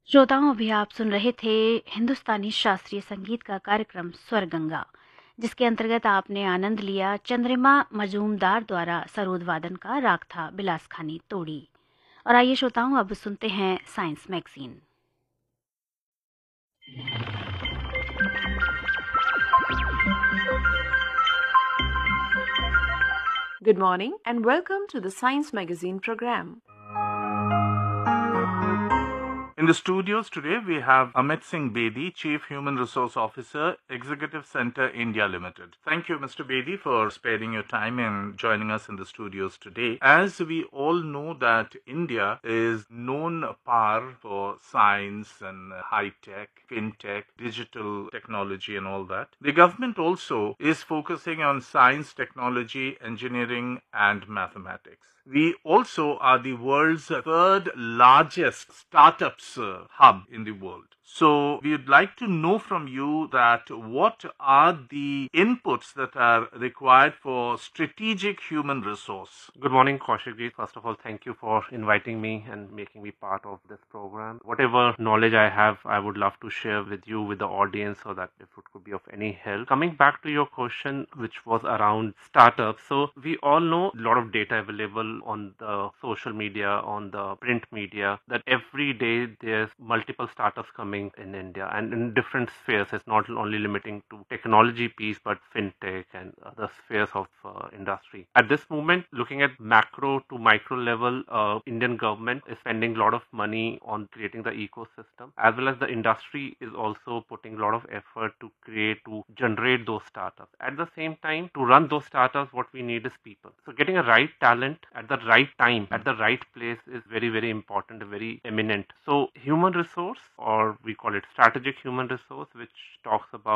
श्रोताओं, अभी आप सुन रहे थे हिंदुस्तानी शास्त्रीय संगीत का कार्यक्रम स्वर गंगा, जिसके अंतर्गत आपने आनंद लिया चंद्रिमा मजूमदार द्वारा सरोद वादन का राग था बिलास खानी तोड़ी। और आइए श्रोताओं, अब सुनते हैं science magazine. Good morning and welcome to the Science Magazine program. In the studios today, we have Amit Singh Bedi, Chief Human Resource Officer, Executive Center India Limited. Thank you, Mr. Bedi, for sparing your time and joining us in the studios today. As we all know that India is known par for science and high tech, fintech, digital technology and all that. The government also is focusing on science, technology, engineering and mathematics. We also are the world's third largest startups hub in the world. So we would like to know from you that what are the inputs that are required for strategic human resource? Good morning, Kaushik. First of all, thank you for inviting me and making me part of this program. Whatever knowledge I have, I would love to share with you, with the audience, so that if it could be of any help. Coming back to your question, which was around startups. So we all know a lot of data available on the social media, on the print media, that every day there's multiple startups coming in India and in different spheres. It's not only limiting to technology piece, but fintech and other spheres of industry. At this moment, looking at macro to micro level, Indian government is spending a lot of money on creating the ecosystem, as well as the industry is also putting a lot of effort to generate those startups. At the same time, to run those startups, what we need is people. So getting a right talent at the right time, at the right place is very, very important, very eminent. So human resource, or we call it strategic human resource, which talks about